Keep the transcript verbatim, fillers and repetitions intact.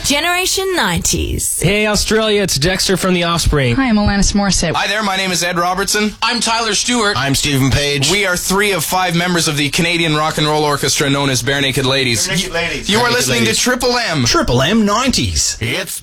Generation nineties. Hey Australia, it's Dexter from The Offspring. Hi, I'm Alanis Morissette. Hi there, my name is Ed Robertson. I'm Tyler Stewart. I'm Stephen Page. We are three of five members of the Canadian rock and roll orchestra known as Bare Naked Ladies. Bare Naked Ladies. You Bare are Naked listening Ladies. to Triple M. Triple M nineties. It's